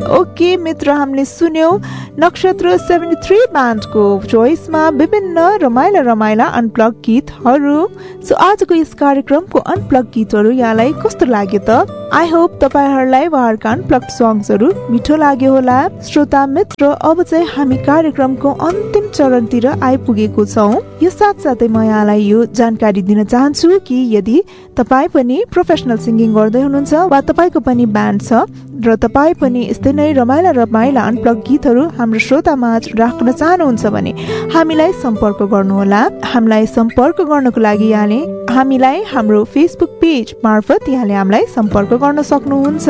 Okay मित्र, हामीले सुन्यौं नक्षत्र 73 ब्यान्डको चोइसमा विभिन्न रमाइला अनप्लग गीतहरू। सो आजको यस कार्यक्रमको अनप्लग गीतहरू यहाँलाई कस्तो लाग्यो त? आई होप तपाईहरुलाई उहाँहरुका अनप्लग सङ्ग्सहरू मिठो लाग्यो होला। श्रोता मित्र, अब चाहिँ हामी कार्यक्रमको अन्तिम चरणतिर आइपुगेको छौं। यो साथसाथै म यहाँलाई यो जानकारी दिन चाहन्छु कि यदि तपाई पनि प्रोफेसनल सिंगिङ गर्दै हुनुहुन्छ वा तपाईको पनि ब्यान्ड छ र तपाई पनि यस्तै नै रमाइला अनप्लग गीतहरू हाम्रो श्रोतामाझ राख्न चाहनुहुन्छ भने हामीलाई सम्पर्क गर्नुहोला। हामीलाई सम्पर्क गर्नको लागि यहाँले हामीलाई हाम्रो फेसबुक पेज मार्फत यहाँले हामीलाई सम्पर्क गर्न सक्नुहुन्छ।